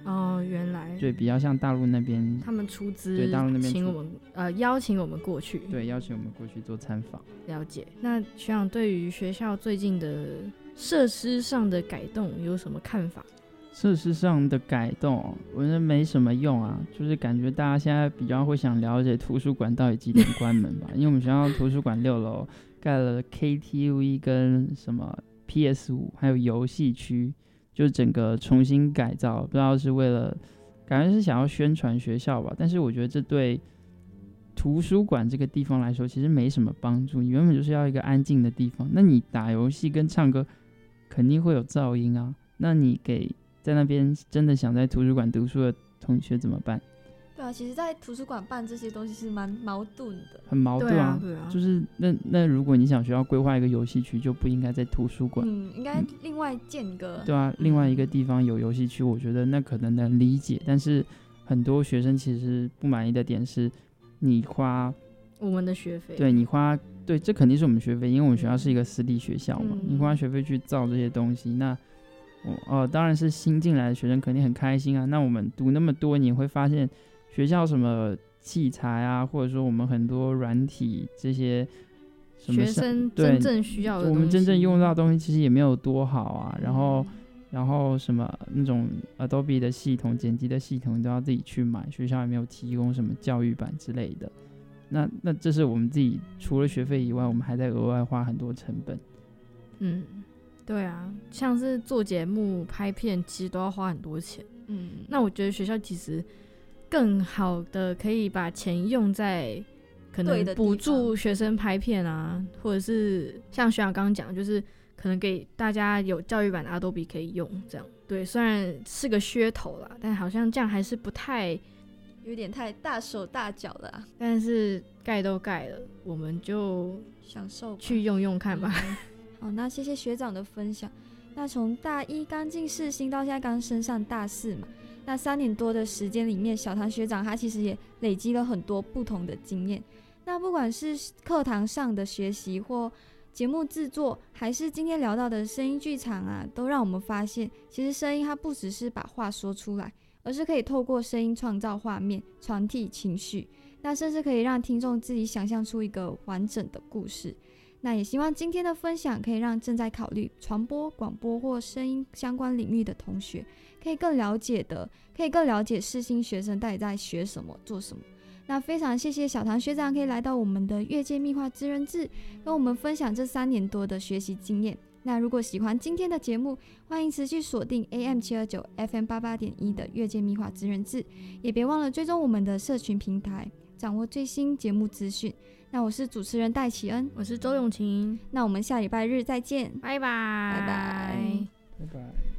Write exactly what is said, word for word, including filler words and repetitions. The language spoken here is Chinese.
哦，原来对，比较像大陆那边他们出资， 对大陆那边请我们呃邀请我们过去， 对，邀请我们过去做参访。 了解。那学长对于学校最近的设施上的改动有什么看法？ 设施上的改动，我觉得没什么用啊，就是感觉大家现在比较会想了解图书馆到底几点关门吧，因为我们学校图书馆六楼盖了 K T V 跟什么 P S 五，还有游戏区，就整个重新改造，不知道是为了，感觉是想要宣传学校吧，但是我觉得这对图书馆这个地方来说其实没什么帮助，你原本就是要一个安静的地方，那你打游戏跟唱歌肯定会有噪音啊，那你给在那边真的想在图书馆读书的同学怎么办？ 对啊，其实在图书馆办这些东西是蛮矛盾的， 很矛盾啊， 对啊，对啊， 就是那那如果你想学校规划一个游戏区，就不应该在图书馆， 嗯，应该另外建一个、 嗯、对啊，另外一个地方有游戏区，我觉得那可能能理解，但是很多学生其实不满意的点是，你花我们的学费， 对你花对，这肯定是我们学费，因为我们学校是一个私立学校嘛， 嗯、 你花学费去造这些东西，那哦、呃，当然是新进来的学生肯定很开心啊。那我们读那么多年，会发现学校什么器材啊，或者说我们很多软体这些什么学生真正需要的东西， 我们真正用到的东西其实也没有多好啊。然后，嗯、然后什么那种 Adobe 的系统、剪辑的系统都要自己去买，学校也没有提供什么教育版之类的。那那这是我们自己除了学费以外，我们还在额外花很多成本。 嗯。对啊，像是做节目拍片其实都要花很多钱，嗯，那我觉得学校其实更好的可以把钱用在可能补助学生拍片啊，或者是像学长刚刚讲，就是可能给大家有教育版的 Adobe 可以用，这样对，虽然是个噱头啦，但好像这样还是不太， 有点太大手大脚了、啊， 但是盖都盖了，我们就享受去用用看吧。 好，那谢谢学长的分享。那从大一刚进世新到现在刚升上大四嘛，那三年多的时间里面，小唐学长他其实也累积了很多不同的经验。那不管是课堂上的学习或节目制作，还是今天聊到的声音剧场啊，都让我们发现，其实声音它不只是把话说出来，而是可以透过声音创造画面，传递情绪，那甚至可以让听众自己想象出一个完整的故事。那也希望今天的分享可以让正在考虑传播、广播或声音相关领域的同学，可以更了解的，可以更了解世新学生到底在学什么、做什么。那非常谢谢小唐学长可以来到我们的越界密画职人志，跟我们分享这三年多的学习经验。那如果喜欢今天的节目，欢迎持续锁定 A M 七二九 F M 八八点一 的越界密画职人志，也别忘了追踪我们的社群平台，掌握最新节目资讯。那我是主持人戴启恩， 我是周永晴， 那我们下礼拜日再见， 拜拜， 拜拜， 拜拜。